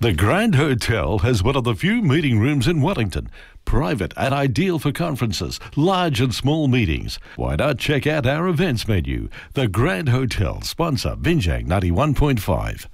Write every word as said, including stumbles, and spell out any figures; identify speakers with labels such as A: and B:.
A: The Grand Hotel has one of the few meeting rooms in Wellington. Private and ideal for conferences, large and small meetings. Why not check out our events menu? The Grand Hotel, sponsor Binjang ninety-one point five.